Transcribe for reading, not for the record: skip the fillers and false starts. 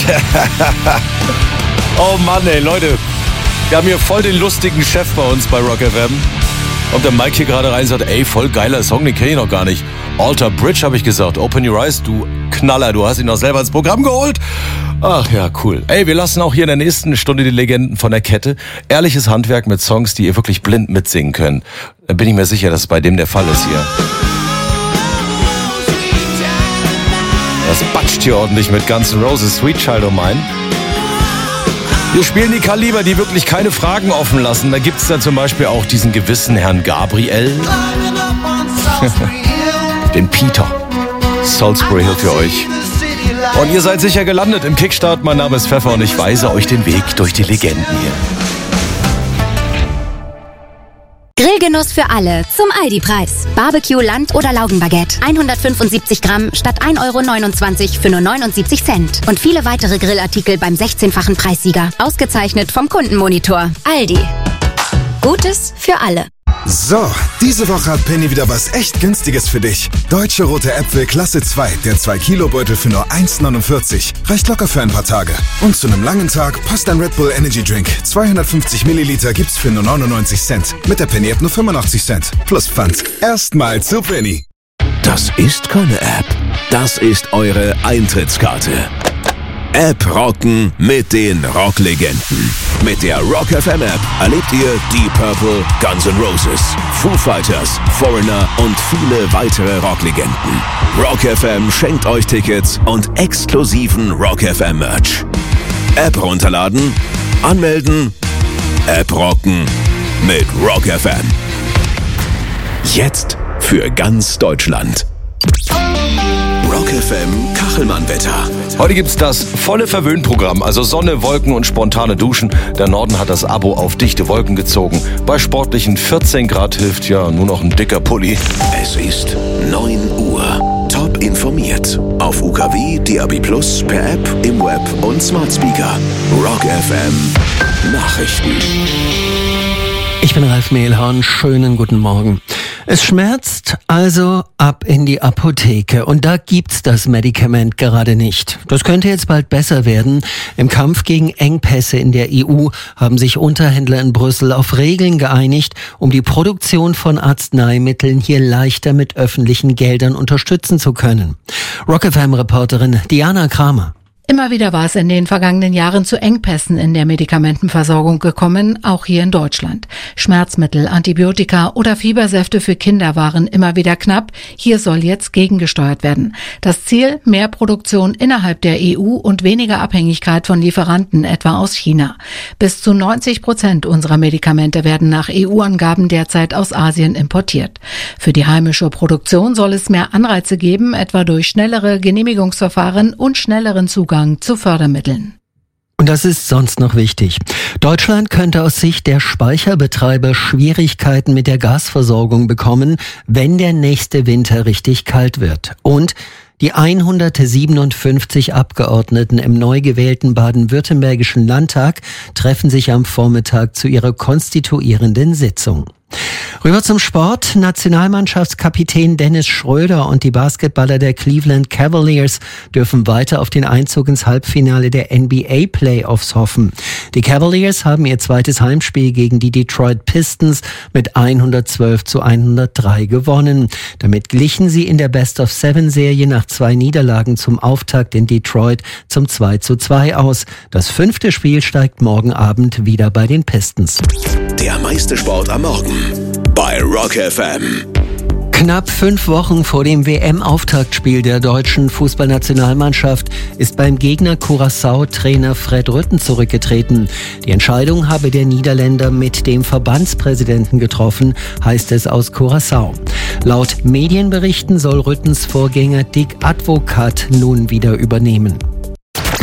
Oh Mann, ey, Leute. Wir haben hier voll den lustigen Chef bei uns bei Rock FM. Und der Mike hier gerade rein sagt, ey, voll geiler Song, den kenne ich noch gar nicht. Alter Bridge, habe ich gesagt. Open Your Eyes, du Knaller, du hast ihn doch selber ins Programm geholt. Ach ja, cool. Ey, wir lassen auch hier in der nächsten Stunde die Legenden von der Kette. Ehrliches Handwerk mit Songs, die ihr wirklich blind mitsingen könnt. Da bin ich mir sicher, dass bei dem der Fall ist hier. Das batscht hier ordentlich mit Guns N' Roses Sweet Child O' Mine. Wir spielen die Kaliber, die wirklich keine Fragen offen lassen. Da gibt's dann zum Beispiel auch diesen gewissen Herrn Gabriel. Den Peter. Salisbury Hill für euch. Und ihr seid sicher gelandet im Kickstart. Mein Name ist Pfeffer und ich weise euch den Weg durch die Legenden hier. Grillgenuss für alle zum Aldi-Preis. Barbecue, Land- oder Laugenbaguette. 175 Gramm statt 1,29 € für nur 79 Cent. Und viele weitere Grillartikel beim 16-fachen Preissieger. Ausgezeichnet vom Kundenmonitor. Aldi. Gutes für alle. So, diese Woche hat Penny wieder was echt Günstiges für dich. Deutsche rote Äpfel Klasse 2, der 2-Kilo-Beutel für nur 1,49. Reicht locker für ein paar Tage. Und zu einem langen Tag passt ein Red Bull Energy Drink. 250 Milliliter gibt's für nur 99 Cent. Mit der Penny-App nur 85 Cent. Plus Pfand. Erstmal zu Penny. Das ist keine App. Das ist eure Eintrittskarte. App rocken mit den Rocklegenden. Mit der Rock FM App erlebt ihr Deep Purple, Guns N' Roses, Foo Fighters, Foreigner und viele weitere Rocklegenden. Rock FM schenkt euch Tickets und exklusiven Rock FM Merch. App runterladen, anmelden, App rocken mit Rock FM. Jetzt für ganz Deutschland. Rock FM Kachelmann-Wetter. Heute gibt's das volle Verwöhnprogramm, also Sonne, Wolken und spontane Duschen. Der Norden hat das Abo auf dichte Wolken gezogen. Bei sportlichen 14 Grad hilft ja nur noch ein dicker Pulli. Es ist 9 Uhr. Top informiert. Auf UKW, DAB+, per App, im Web und Smart Speaker. Rock FM Nachrichten. Ich bin Ralf Mehlhorn, schönen guten Morgen. Es schmerzt, also ab in die Apotheke. Und da gibt's das Medikament gerade nicht. Das könnte jetzt bald besser werden. Im Kampf gegen Engpässe in der EU haben sich Unterhändler in Brüssel auf Regeln geeinigt, um die Produktion von Arzneimitteln hier leichter mit öffentlichen Geldern unterstützen zu können. Rock FM-Reporterin Diana Kramer. Immer wieder war es in den vergangenen Jahren zu Engpässen in der Medikamentenversorgung gekommen, auch hier in Deutschland. Schmerzmittel, Antibiotika oder Fiebersäfte für Kinder waren immer wieder knapp. Hier soll jetzt gegengesteuert werden. Das Ziel: mehr Produktion innerhalb der EU und weniger Abhängigkeit von Lieferanten, etwa aus China. Bis zu 90% unserer Medikamente werden nach EU-Angaben derzeit aus Asien importiert. Für die heimische Produktion soll es mehr Anreize geben, etwa durch schnellere Genehmigungsverfahren und schnelleren Zugang zu Fördermitteln. Und das ist sonst noch wichtig. Deutschland könnte aus Sicht der Speicherbetreiber Schwierigkeiten mit der Gasversorgung bekommen, wenn der nächste Winter richtig kalt wird. Und die 157 Abgeordneten im neu gewählten baden-württembergischen Landtag treffen sich am Vormittag zu ihrer konstituierenden Sitzung. Rüber zum Sport. Nationalmannschaftskapitän Dennis Schröder und die Basketballer der Cleveland Cavaliers dürfen weiter auf den Einzug ins Halbfinale der NBA-Playoffs hoffen. Die Cavaliers haben ihr zweites Heimspiel gegen die Detroit Pistons mit 112-103 gewonnen. Damit glichen sie in der Best-of-7-Serie nach 2 Niederlagen zum Auftakt in Detroit zum 2:2 aus. Das 5. Spiel steigt morgen Abend wieder bei den Pistons. Der meiste Sport am Morgen bei Rock FM. Knapp 5 Wochen vor dem WM-Auftaktspiel der deutschen Fußballnationalmannschaft ist beim Gegner Curaçao Trainer Fred Rutten zurückgetreten. Die Entscheidung habe der Niederländer mit dem Verbandspräsidenten getroffen, heißt es aus Curaçao. Laut Medienberichten soll Ruttens Vorgänger Dick Advocaat nun wieder übernehmen.